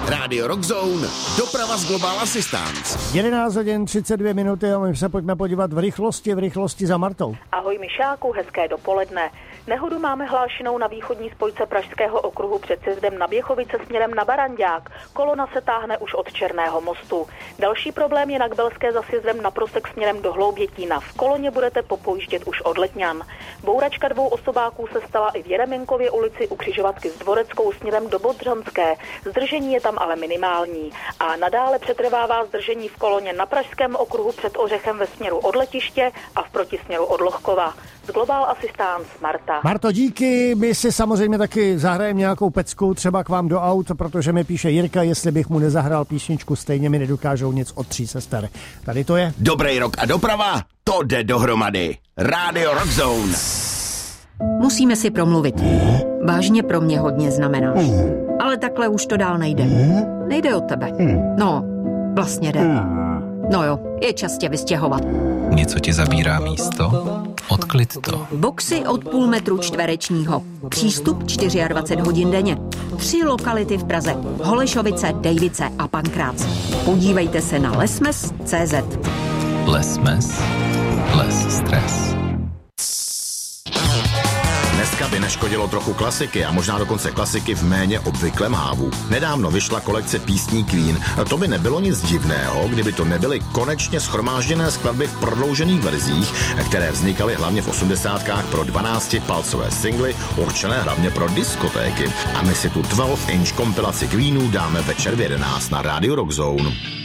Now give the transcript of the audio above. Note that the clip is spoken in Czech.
Radio Rock Zone, doprava z Global Assistance. 11 hodin 32 minuty a my se pojďme podívat v rychlosti za Martou. Ahoj Mišáku, hezké dopoledne. Nehodu máme hlášenou na východní spojce Pražského okruhu před sjezdem na Běchovice směrem na Barandák. Kolona se táhne už od Černého mostu. Další problém je na Kbelské za sjezdem na Prosek směrem do Hloubětína. V koloně budete popojíždět už od Letňan. Bouračka 2 osobáků se stala i v Jeremenkově ulici u křižovatky s Dvoreckou směrem do Bodřanské. Zdržení je tam ale minimální. A nadále přetrvává zdržení v koloně na Pražském okruhu před Ořechem ve směru od letiště a v protisměru od Lohkova. Z Global Assistance Marta. Marto, díky. My si samozřejmě taky zahrajeme nějakou pecku třeba k vám do aut, protože mi píše Jirka, jestli bych mu nezahrál písničku, stejně mi nedokážou nic od 3 sester. Tady to je. Dobrý rok a doprava, to jde dohromady. Radio Rock Zone. Musíme si promluvit. Vážně pro mě hodně znamenáš. Ale takhle už to dál nejde. Nejde o tebe. No, vlastně jde. No jo, je čas tě vystěhovat. Něco ti zabírá místo? Odklid to. Boxy od půl metru čtverečního. Přístup 24 hodin denně. 3 lokality v Praze. Holešovice, Dejvice a Pankrác. Podívejte se na lesmes.cz. Lesmes. Les stres. Dneska by neškodilo trochu klasiky a možná dokonce klasiky v méně obvyklém hávu. Nedávno vyšla kolekce písní Queen. To by nebylo nic divného, kdyby to nebyly konečně shromážděné skladby v prodloužených verzích, které vznikaly hlavně v 80kách pro 12-palcové singly, určené hlavně pro diskotéky. A my si tu 12-inch kompilaci Queenů dáme večer v 11 na Radio Rock Zone.